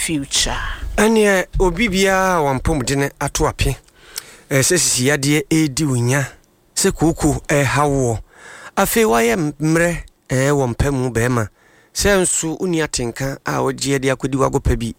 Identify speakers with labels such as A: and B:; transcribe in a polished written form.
A: future.
B: Anya obibia wampomdene ato ape. Se sisiade edi unya. Se kuku hawo. Afe waye mre wompamu bema. Se nsu uni atenka a ogie de akodi wagopa bi